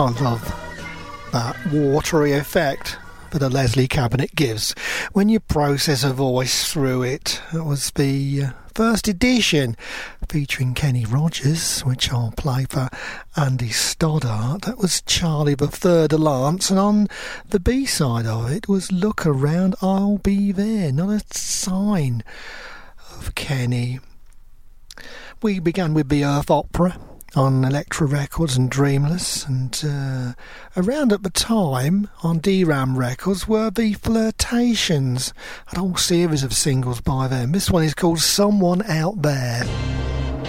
I love that watery effect that the Leslie cabinet gives when you process a voice through it. That was the first edition featuring Kenny Rogers, which I'll play for Andy Stoddart. That was Charlie the Third Lance, and on the B-side of it was Look Around, I'll Be There. Not a sign of Kenny. We began with the Earth Opera on Elektra Records and Dreamless, and around at the time on DRAM Records were the Flirtations, a whole series of singles by them. This one is called Someone Out There.